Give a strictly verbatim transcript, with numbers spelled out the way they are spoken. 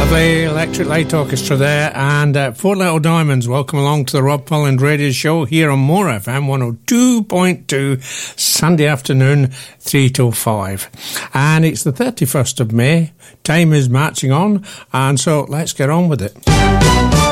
Lovely Electric Light Orchestra there, and uh, Four Little Diamonds. Welcome along to the Rob Folland Radio Show here on More F M one oh two point two, Sunday afternoon, three till five. And it's the thirty-first of May. Time is marching on, and so let's get on with it.